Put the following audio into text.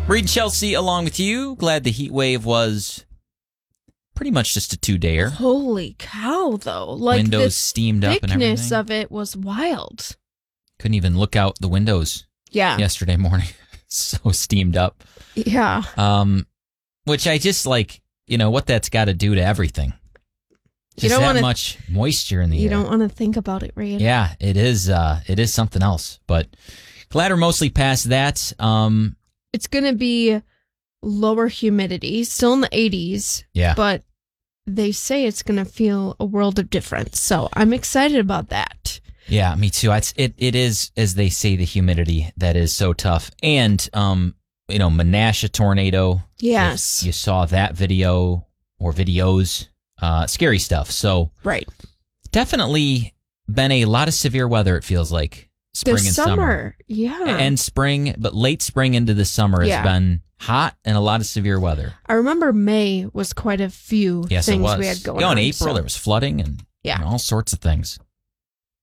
Reed Chelsea along with you. Glad the heat wave was pretty much just a 2-dayer. Holy cow, though. Like, windows steamed up and everything. The thickness of it was wild. Couldn't even look out the windows yesterday morning. So steamed up. Yeah. Which I just like, what that's got to do to everything. Just that much moisture in the air. You don't want to think about it, Reed. Yeah, it is something else. But glad we're mostly past that. It's going to be lower humidity, still in the 80s. Yeah. But they say it's going to feel a world of difference. So I'm excited about that. Yeah, me too. It is, as they say, the humidity that is so tough. And, Menasha tornado. Yes. If you saw that video or videos. Scary stuff. So right. Definitely been a lot of severe weather, it feels like. Spring and summer. Yeah. And spring, but late spring into the summer has been hot and a lot of severe weather. I remember May was quite a few things we had going on. In April, there was flooding and all sorts of things.